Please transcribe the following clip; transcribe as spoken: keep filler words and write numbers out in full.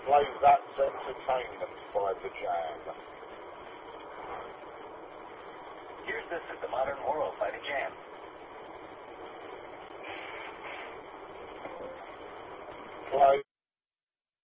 Play That's Entertainment by The Jam. Here's This Is the Modern World by The Jam. Play